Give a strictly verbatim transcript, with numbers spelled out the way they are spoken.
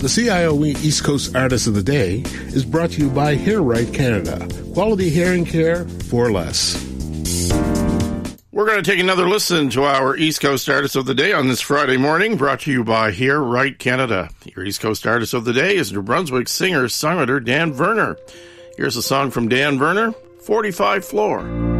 The C I O E East Coast Artist of the Day is brought to you by Hair Right Canada. Quality hearing care for less. We're going to take another listen to our East Coast Artist of the Day on this Friday morning, brought to you by Hair Right Canada. Your East Coast Artist of the Day is New Brunswick singer-songwriter Dan Verner. Here's a song from Dan Verner, forty-five Floor.